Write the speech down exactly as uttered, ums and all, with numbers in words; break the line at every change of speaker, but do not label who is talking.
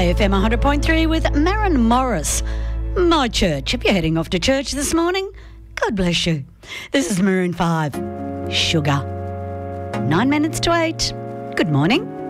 A F M one hundred point three with Maren Morris. My church. If you're heading off to church this morning, God bless you. This is Maroon five. Sugar. Nine minutes to eight. Good morning.